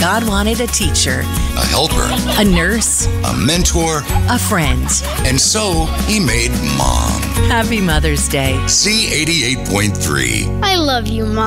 God wanted a teacher, a helper, a nurse, a mentor, a friend. And so he made Mom. Happy Mother's Day. C88.3. I love you, Mom.